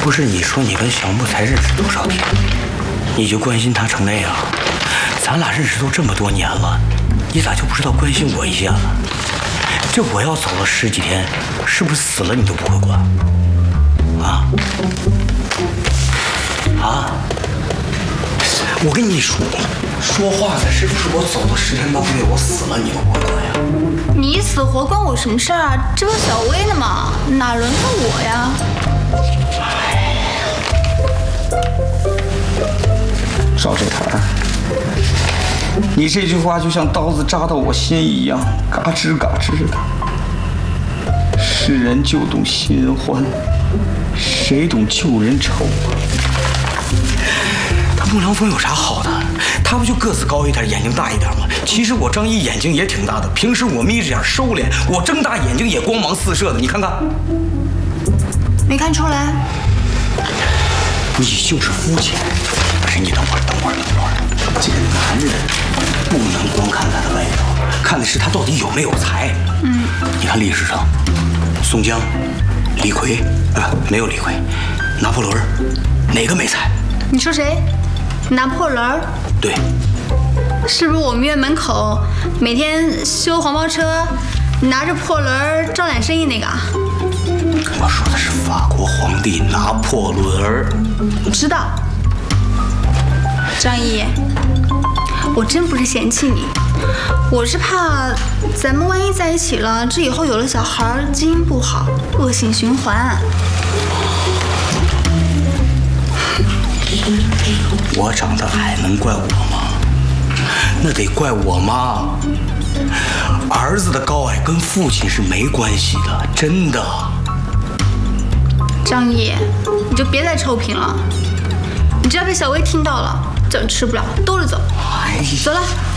不是你说你跟小木才认识多少天，你就关心他成那样？咱俩认识都这么多年了，你咋就不知道关心我一下呢？这我要走了10几天，是不是死了你都不会管？啊？啊？我跟你说话呢，是不是我走了10天8个月，我死了你都不会管呀？ 你死活关我什么事儿啊？这不小薇呢嘛，哪轮到我呀？ 赵这台，你这句话就像刀子扎到我心一样，嘎吱嘎吱的。世人就懂新人欢，谁懂旧人愁啊？ 他穆良风有啥好的？他不就个子高一点，眼睛大一点吗？其实我张一眼睛也挺大的，平时我眯着眼收敛，我睁大眼睛也光芒四射的。你看看， 没看出来？ 你就是肤浅。不是你等会儿，这个男人不能光看他的外表，看的是他到底有没有才。你看历史上，宋江、李逵没有李逵，拿破仑，哪个没才？ 你说谁？拿破仑？ 对， 是不是我们院门口每天修黄包车，拿着破轮招揽生意那个啊？ 我说的是法国皇帝拿破仑。 我知道，张毅，我真不是嫌弃你，我是怕咱们万一在一起了，这以后有了小孩，基因不好，恶性循环。 我长得矮能怪我吗？那得怪我妈。儿子的高矮跟父亲是没关系的，真的。 张毅，你就别再臭贫了，你只要被小薇听到了，叫你吃不了，兜着走。走了。